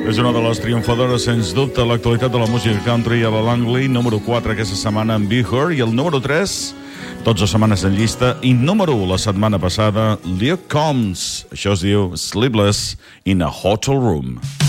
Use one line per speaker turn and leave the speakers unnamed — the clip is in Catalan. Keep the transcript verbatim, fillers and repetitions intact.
És una de les triomfadores, sens dubte, a l'actualitat de la música country a la Langley, número quatre aquesta setmana en Be Her, i el número tres, dotze setmanes en llista, i número u la setmana passada, Luke Combs. Això es diu Sleepless in a Hotel Room.